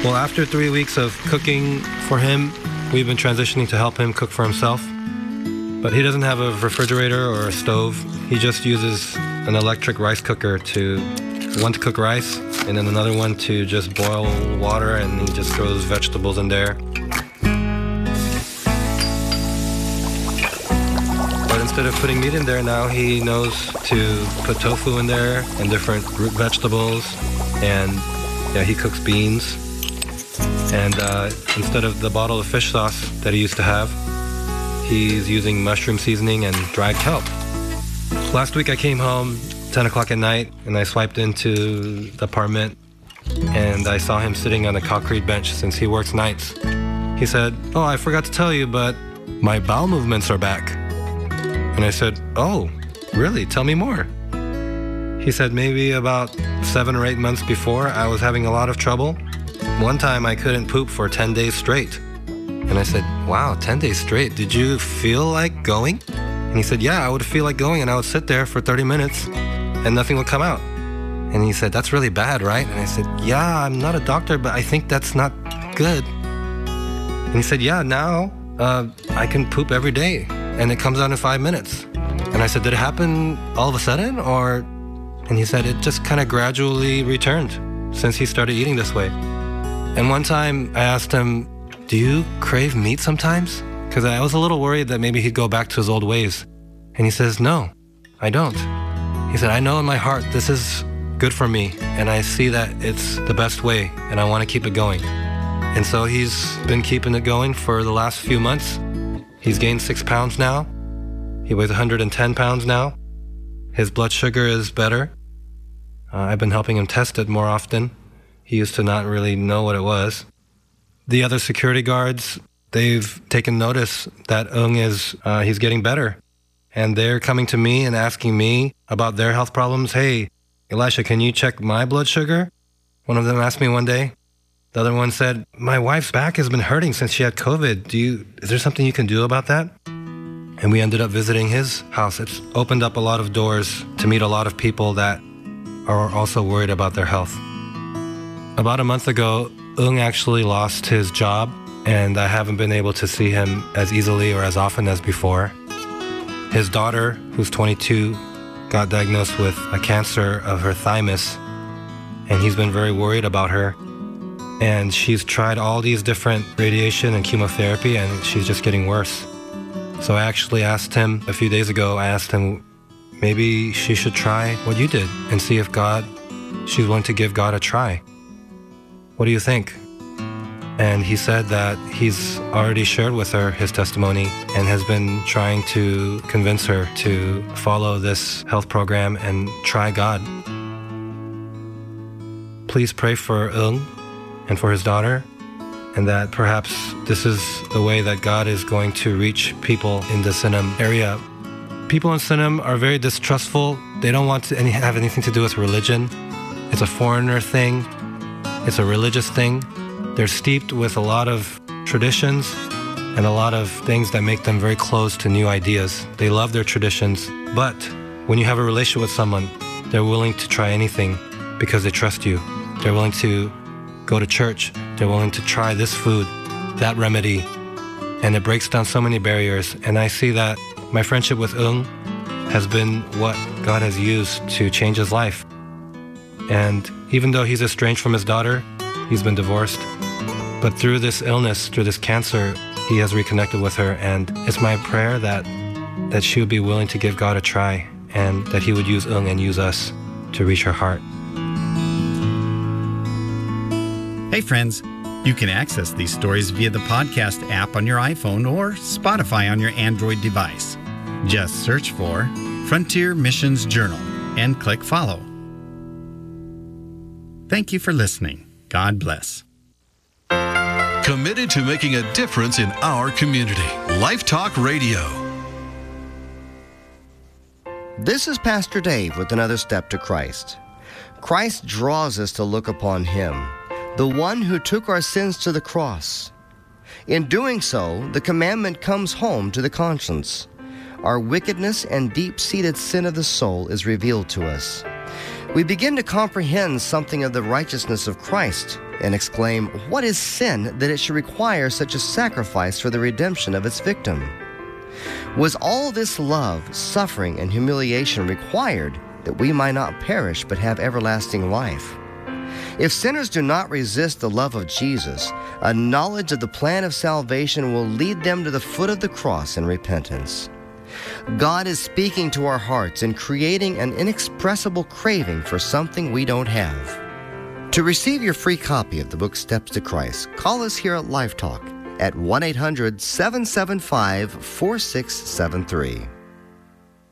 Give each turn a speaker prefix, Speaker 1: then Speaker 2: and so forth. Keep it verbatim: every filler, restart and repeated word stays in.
Speaker 1: Well, after three weeks of cooking for him, we've been transitioning to help him cook for himself. But he doesn't have a refrigerator or a stove. He just uses an electric rice cooker to, one to cook rice, and then another one to just boil water, and he just throws vegetables in there. But instead of putting meat in there now, he knows to put tofu in there and different root vegetables, and yeah, he cooks beans. And uh, instead of the bottle of fish sauce that he used to have, he's using mushroom seasoning and dried kelp. Last week I came home ten o'clock at night, and I swiped into the apartment, and I saw him sitting on a concrete bench since he works nights. He said, "Oh, I forgot to tell you, but my bowel movements are back." And I said, "Oh, really? Tell me more." He said maybe about seven or eight months before, I was having a lot of trouble. One time I couldn't poop for ten days straight. And I said, "Wow, ten days straight. Did you feel like going?" And he said, "Yeah, I would feel like going, and I would sit there for thirty minutes and nothing would come out." And he said, "That's really bad, right?" And I said, "Yeah, I'm not a doctor, but I think that's not good." And he said, "Yeah, now uh, I can poop every day and it comes out in five minutes. And I said, "Did it happen all of a sudden, or?" And he said, "It just kind of gradually returned since he started eating this way." And one time I asked him, "Do you crave meat sometimes?" Because I was a little worried that maybe he'd go back to his old ways. And he says, "No, I don't." He said, "I know in my heart this is good for me, and I see that it's the best way, and I want to keep it going." And so he's been keeping it going for the last few months. He's gained six pounds now. He weighs one hundred ten pounds now. His blood sugar is better. Uh, I've been helping him test it more often. He used to not really know what it was. The other security guards, they've taken notice that Eung is, uh, he's getting better. And they're coming to me and asking me about their health problems. "Hey, Elisha, can you check my blood sugar?" One of them asked me one day. The other one said, "My wife's back has been hurting since she had COVID. Do you, is there something you can do about that?" And we ended up visiting his house. It's opened up a lot of doors to meet a lot of people that are also worried about their health. About a month ago, Eung actually lost his job, and I haven't been able to see him as easily or as often as before. His daughter, who's twenty-two, got diagnosed with a cancer of her thymus, and he's been very worried about her. And she's tried all these different radiation and chemotherapy, and she's just getting worse. So I actually asked him a few days ago, I asked him, maybe she should try what you did and see if God, she's willing to give God a try. What do you think? And he said that he's already shared with her his testimony and has been trying to convince her to follow this health program and try God. Please pray for Eung and for his daughter, and that perhaps this is the way that God is going to reach people in the Sinam area. People in Sinam are very distrustful. They don't want to any, have anything to do with religion. It's a foreigner thing. It's a religious thing. They're steeped with a lot of traditions and a lot of things that make them very close to new ideas. They love their traditions, but when you have a relationship with someone, they're willing to try anything because they trust you. They're willing to go to church. They're willing to try this food, that remedy, and it breaks down so many barriers. And I see that my friendship with Eung has been what God has used to change his life. And even though he's estranged from his daughter, he's been divorced, but through this illness, through this cancer, he has reconnected with her. And it's my prayer that that she would be willing to give God a try, and that he would use Eung and use us to reach her heart.
Speaker 2: Hey friends, you can access these stories via the podcast app on your iPhone or Spotify on your Android device. Just search for Frontier Missions Journal and click follow. Thank you for listening. God bless.
Speaker 3: Committed to making a difference in our community. Life Talk Radio.
Speaker 4: This is Pastor Dave with another step to Christ. Christ draws us to look upon him, the one who took our sins to the cross. In doing so, the commandment comes home to the conscience. Our wickedness and deep-seated sin of the soul is revealed to us. we begin to comprehend something of the righteousness of Christ and exclaim, what is sin that it should require such a sacrifice for the redemption of its victim? Was all this love, suffering, and humiliation required that we might not perish but have everlasting life? If sinners do not resist the love of Jesus, a knowledge of the plan of salvation will lead them to the foot of the cross in repentance. God is speaking to our hearts and creating an inexpressible craving for something we don't have. To receive your free copy of the book Steps to Christ, call us here at Life Talk at one eight hundred, seven seven five, four six seven three.